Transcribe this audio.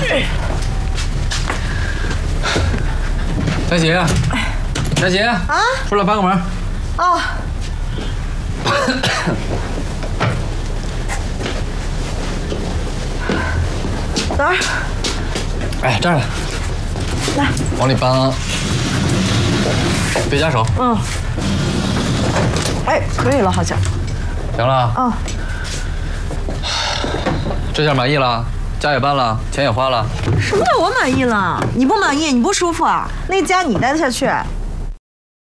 佳琪，佳琪啊，出来帮个忙。 哦。哪儿？ 哎，这儿来。 来， 往里搬。别夹手。 嗯。哎，可以了，好像。 行了。 嗯。 这下满意了？家也搬了，钱也花了。 什么叫我满意了？你不满意，你不舒服啊？那家你待得下去？